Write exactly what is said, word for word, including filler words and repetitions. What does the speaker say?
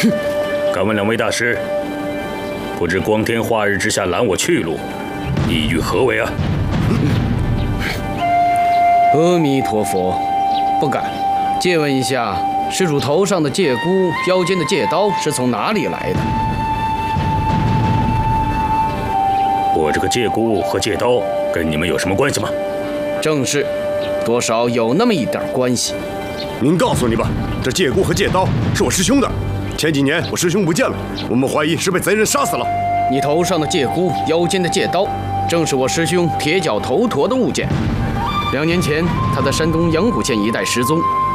敢问两位大师，不知光天化日之下拦我去路，意欲何为啊？ 阿弥陀佛，不敢。借问一下，施主头上的戒箍、腰间的戒刀是从哪里来的？ 我这个戒箍和戒刀跟你们有什么关系吗？ 正是，多少有那么一点关系。 您告诉你吧，这戒箍和戒刀是我师兄的。前几年我师兄不见了，我们怀疑是被贼人杀死了。 你头上的戒箍、腰间的戒刀，正是我师兄铁脚头陀的物件。两年前，他在山东阳谷县一带失踪，